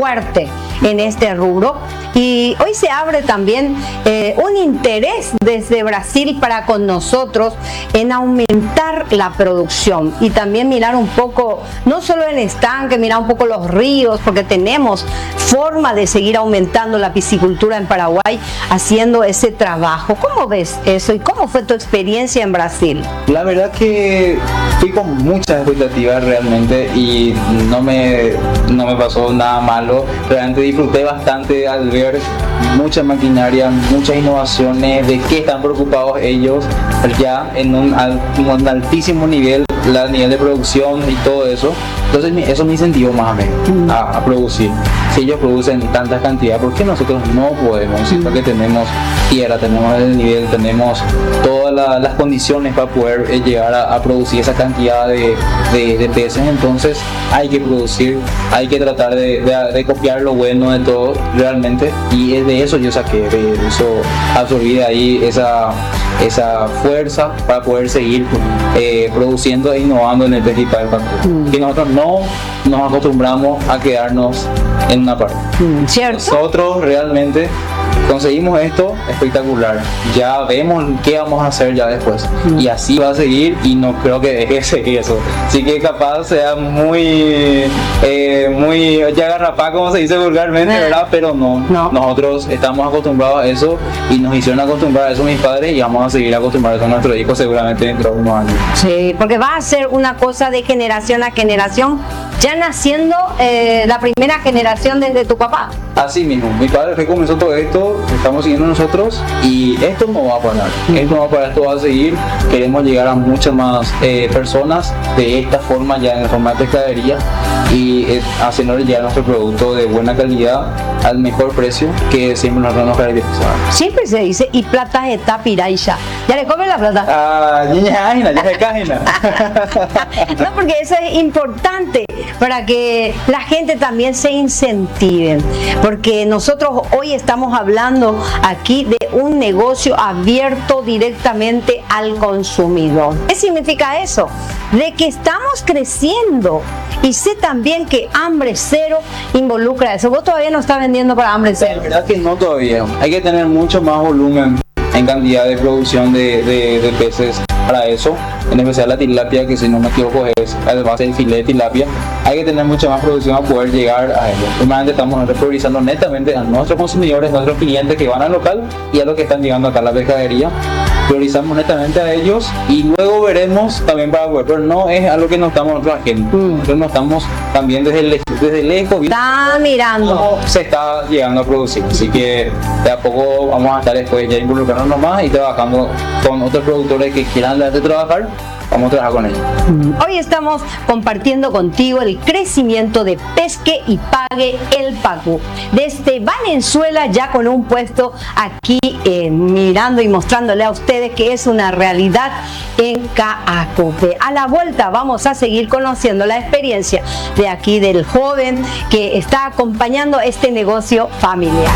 fuerte en este rubro. Y hoy se abre también un interés desde Brasil para con nosotros en aumentar la producción y también mirar un poco, no solo el estanque, mirar un poco los ríos, porque tenemos forma de seguir aumentando la piscicultura en Paraguay haciendo ese trabajo. ¿Cómo ves eso y cómo fue tu experiencia en Brasil? La verdad que fui con muchas expectativas realmente y no me pasó nada malo. Realmente disfruté bastante al ver mucha maquinaria, muchas innovaciones, de qué están preocupados ellos ya en un altísimo nivel, a nivel de producción y todo eso. Entonces eso me incentivó más a mí a producir. Si ellos producen tantas cantidades, ¿por qué nosotros no podemos? Siento que tenemos tierra, tenemos el nivel, tenemos todas las condiciones para poder llegar a producir esa cantidad de peces. Entonces hay que producir, hay que tratar de copiar lo bueno de todo realmente, y de eso yo saqué, de eso absorbí de ahí esa fuerza para poder seguir produciendo e innovando en el principal factor. Que nosotros no nos acostumbramos a quedarnos en una parte. ¿Cierto? Nosotros realmente conseguimos esto espectacular, ya vemos qué vamos a hacer ya después, y así va a seguir, y no creo que deje de seguir eso. Así que capaz sea muy ya garrapá, como se dice vulgarmente, ¿verdad? Pero no, nosotros estamos acostumbrados a eso y nos hicieron acostumbrar a eso mis padres, y vamos a seguir acostumbrados a nuestros hijos seguramente dentro de unos años. Sí, porque va a ser una cosa de generación a generación, ya naciendo la primera generación desde tu papá. Así mismo, mi padre fue comenzó todo esto, estamos siguiendo nosotros, y esto no va a parar, esto va a seguir. Queremos llegar a muchas más personas de esta forma, ya en forma de pescadería, y haciendo llegar nuestro producto de buena calidad al mejor precio, que siempre nosotros nos caracterizamos. Siempre se dice, y plata está piraisha. ¿Ya le come la plata? Ya se cajina. No, porque eso es importante para que la gente también se incentive, porque nosotros hoy estamos hablando aquí de un negocio abierto directamente al consumidor. ¿Qué significa eso? De que estamos creciendo, y sé también que Hambre Cero involucra eso. ¿Vos todavía no estás vendiendo para Hambre Cero? La verdad que no todavía. Hay que tener mucho más volumen en cantidad de producción de peces para eso, en especial la tilapia, que si no me equivoco es además el filete de tilapia. Hay que tener mucha más producción para poder llegar a ello. Normalmente estamos priorizando netamente a nuestros consumidores, nuestros clientes que van al local y a los que están llegando acá a la pescadería. Priorizamos netamente a ellos y luego veremos también para poder, pero no es algo que nos estamos nosotros ajenos. Nosotros no estamos también desde lejos está mirando cómo se está llegando a producir, así que de a poco vamos a estar después ya involucrándonos más y trabajando con otros productores que quieran de trabajar. Vamos a trabajar con ellos. Hoy estamos compartiendo contigo el crecimiento de Pesque y Pague el Pacu desde Venezuela, ya con un puesto aquí mirando y mostrándole a ustedes que es una realidad en Caacope. A la vuelta vamos a seguir conociendo la experiencia de aquí del joven que está acompañando este negocio familiar.